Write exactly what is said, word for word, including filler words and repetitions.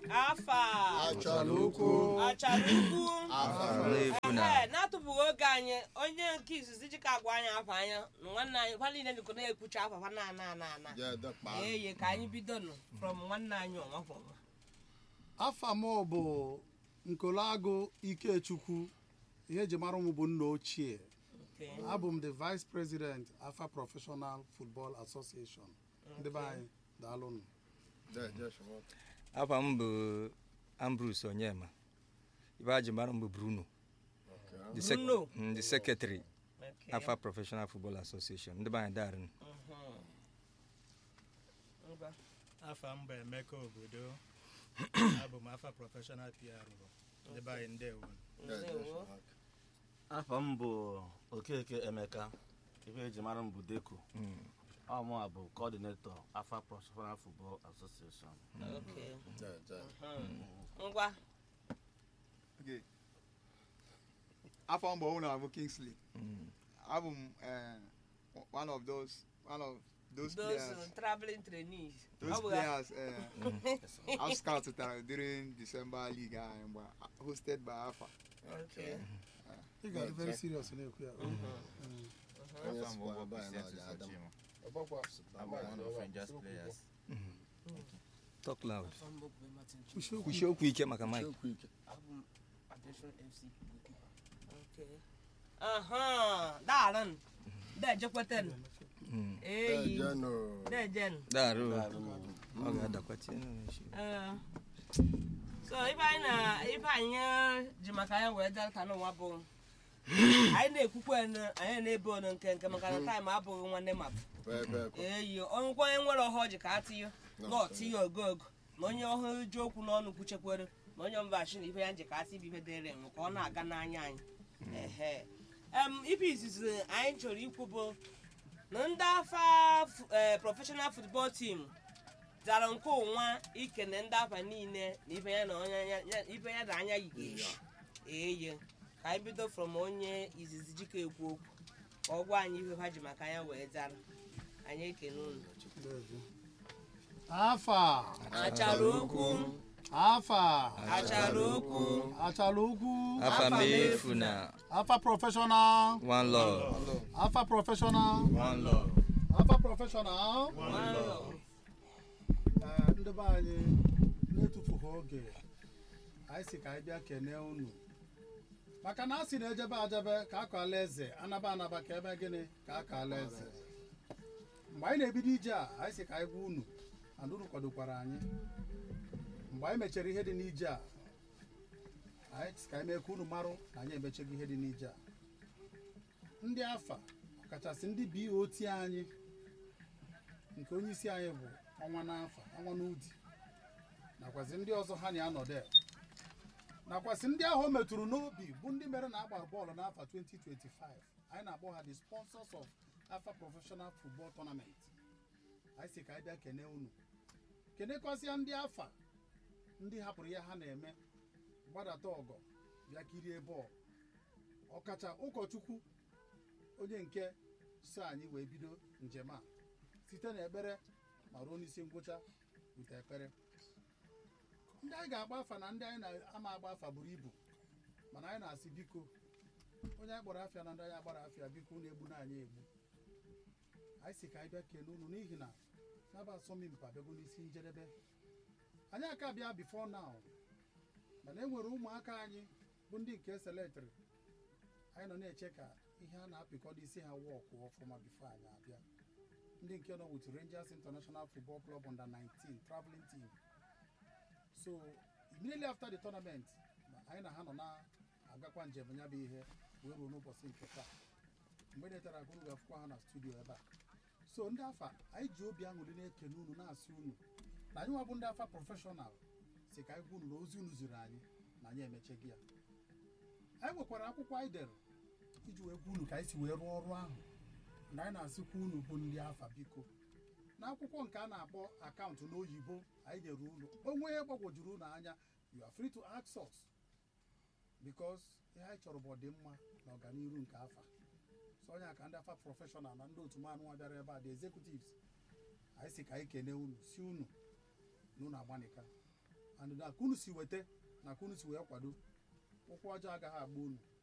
afa Achaluku achaluku afa na-atụpụghị oge anyị onye nke izizi jika agwa anyị afa anya nwanne anyị kwa niile dịkọ na-ekwucha afa fa na ana ana ana eye ka anyị bido nụ from nwanne anyị ọnwafọma. afa m bụ Nkolagu Ikechukwu, ihe eji mara m bụ nna ochie. abụ m the vice president Afa Professional Football Association. ndị be anyị daalụnụ. afa m bụ Ambrose Onyema, ibe eji mara m bụ Bruno, the, sec mm, the secretary okay. Afa Professional Football Association. ndị be anyị daarụ. afa m bụ Emeka Obodo, abụ m Afa Professional P R. ndị be anyị ndewo. afa m bụ Okeke Emeka, ife eji mara m bụ Deku. ọmụ bụ coordinator Afa Professional Football Association. ngwa afa m bụ owner bụ Kingsley. abụ m one of those one of those, those players uh, traveling trainees those players uh, I scouted during December League and uh, hosted by Afa. Okay. Uh, you got very serious in it. Talk loud. Kushokwu ike maka mic. Okay. Aha, darling. Da jekweten. Eh. Da jen. Daru. Oga dakwati. Eh. So if I na if I ji maka ya wee data no wa bụ anyị na-ekwukwe na anyị na-ebe ono nke nke maka na time abụghị nwanne map. Eh, onye onye nwere ọhọ ji ka atiyo, not tiyo ogogo. Na onye ọhụ ji okwu n'ọnụ kwuchekwere, na onye mbashi na ife ya nje ka ati bibe dere nwe ka ọ na-aga n'anya anyị. Ehe. Em ife izizi anyị chọrọ ikwu bụ na ndị Afa professional football team dara nke ụnwa ikene ndị Afa niile na ife ya na onye ife ya na anya yigeshi. Eye ka anyị bido from onye izizi jike ekwu okwu ka ọ gwa anyị ife ha ji maka ya wee dara. Anyị ekene unu. afa Achaluku afa Achaluku Achaluku Afa mefuna. Afa Professional One love. Afa Professional One love. Afa Professional One love. ndị be anyị na-etufughị oge anyị si ka anyị bịa kene unu maka na a sị na ejebe ajebe ka akọ alaeze, anaba anaba ka ebe gịnị ka akọ alaeze. mgbe anyị na-ebido ije a anyị si ka anyị gwa unu and unu kwadokwara anyị. mgbe anyị mechara ihe dị n'ije a anyị si ka anyị mee ka unu marụ na anyị emechaghị ihe dị n'ije a. ndị Afa ọkachasị ndị B O T anyị nke onye isi anyị bụ ọnwa n'afa ọnwa n'Udi, nakwasị ndị ọzọ ha na-anọdụ, nakwasị ndị ahụ o metụrụ n'obi bụ ndị mere na agbara bọọlụ n'afọ twenty twenty-five. anyị na-akpọ ha the sponsors of Afa Professional Football Tournament. anyị si ka anyị bịa kene unu, kenekọsịa ndị Afa ndị hapụrụ ya ha na-eme gbadata ọgọ bịa kirie bọọlụ, ọkacha ụkọchukwu onye nke so anyị wee bido njem a site n'ekpere ma ruo n'isi ngwụcha wute ekpere. ndị anyị ga-agba afa na ndị anyị na-ama agba afa buru ibu, mana anyị na-asị biko onye anyị kpọrọ afịa na ndị anyị agbara afịa biko unu egbu na anyị egbu. anyị si ka anyị bịa kene unu n'ihi na naba asọmpi abịago n'isi njedebe. anyị aka bịa before now, mana e nwere ụmụaka anyị bụ ndị nke seletrị anyị nọ na-eche ka ihe a na-apịkọ n'isi ha wọkụ ọfụma bifo anyị abịa. ndị nke nọ with Rangers International Football Club under nineteen traveling team. so immediately after the tournament anyị na ha nọ na-agakwa njem ya bụ ihe wee ruo n'ụbọchị nke taa. mgbe netara aka unu ga-afụkwa ha na studio ebe a. so ndị Afa anyị ji obi aṅụrị na-ekene unu na-asị unu na anyị nwa bụ ndị Afa Professional si ka anyị gwa unu na ozi unu ziri anyị na anyị emecheghị ya. anyị nwekwara akwụkwọ anyị dere iji wee gwa unu ka anyị si wee rụọ ọrụ ahụ, na anyị na-asịkwa unu bụ ndị Afa biko n'akwụkwọ nke a na-akpọ akaụntụ n'oyibo anyị nyere unu. onwe ihe gbagwojuru unu anya, you are free to ask us because ihe anyị chọrọ bụ ọdịmma na ọganihu nke Afa. so onye aka ndị Afa Professional na ndị otu manụ bịara ebe a the executives anyị si ka anyị kene unu si unu na unu agbanika. and na kunu si weta na kunu si wee kwado ụkwụ ọjọọ agaghị agba unu